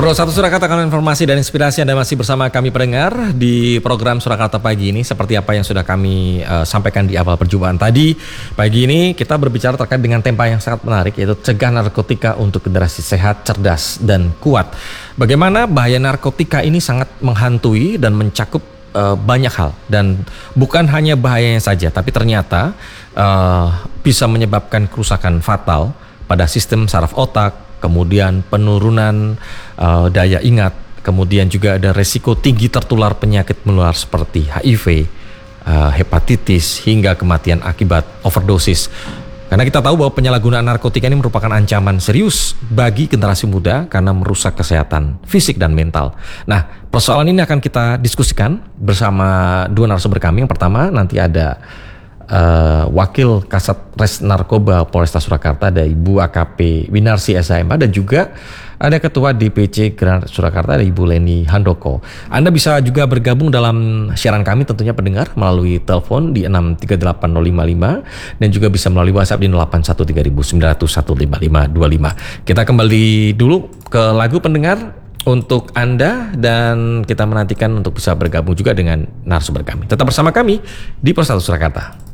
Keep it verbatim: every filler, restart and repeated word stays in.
Pro satu Surakarta, kanal informasi dan inspirasi. Anda masih bersama kami pendengar di program Surakarta pagi ini. Seperti apa yang sudah kami uh, sampaikan di awal perjumpaan tadi, pagi ini kita berbicara terkait dengan tema yang sangat menarik, yaitu cegah narkotika untuk generasi sehat, cerdas, dan kuat. Bagaimana bahaya narkotika ini sangat menghantui dan mencakup uh, banyak hal, dan bukan hanya bahayanya saja, tapi ternyata uh, bisa menyebabkan kerusakan fatal pada sistem saraf otak, kemudian penurunan uh, daya ingat, kemudian juga ada resiko tinggi tertular penyakit menular seperti H I V, uh, hepatitis, hingga kematian akibat overdosis. Karena kita tahu bahwa penyalahgunaan narkotika ini merupakan ancaman serius bagi generasi muda karena merusak kesehatan fisik dan mental. Nah, persoalan ini akan kita diskusikan bersama dua narasumber kami. Yang pertama nanti ada Uh, Wakil Kasat Res Narkoba Polresta Surakarta, ada Ibu A K P Winarsi S M A, dan juga ada Ketua D P C Granat Surakarta, ada Ibu Leni Handoko. Anda bisa juga bergabung dalam siaran kami tentunya pendengar melalui telepon di enam tiga delapan nol lima lima dan juga bisa melalui WhatsApp di nol delapan satu tiga sembilan nol nol satu lima lima dua lima. Kita kembali dulu ke lagu pendengar untuk Anda, dan kita menantikan untuk bisa bergabung juga dengan narasumber kami. Tetap bersama kami di Pro satu Surakarta.